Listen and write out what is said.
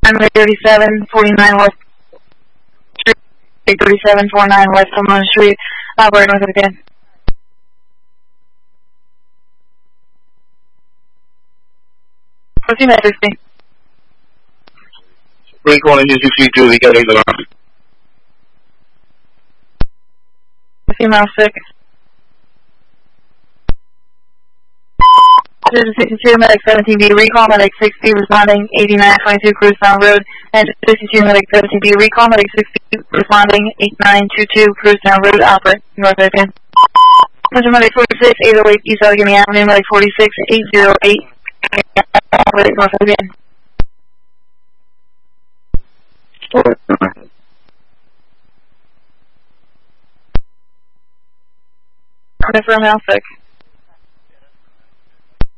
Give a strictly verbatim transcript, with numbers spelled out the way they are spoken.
thirty-seven forty-nine West Street, thirty-seven forty-nine West Elmont Street, operator north again. Proceed at sixty. Recall engine sixty-two, we got the alarm. Female six. sixty-two, medic seventeen B, recall, medic sixty, responding, eighty-nine twenty-two, Cruise Town Road, and sixty-two, medic seventeen B, recall, medic sixty, responding, eighty-nine twenty-two, Cruise Town Road, operate, north again. Medic forty-six, eight oh eight, East Allegheny Avenue, medic forty-six, eight oh eight, operate, north again. Confirm Alpha.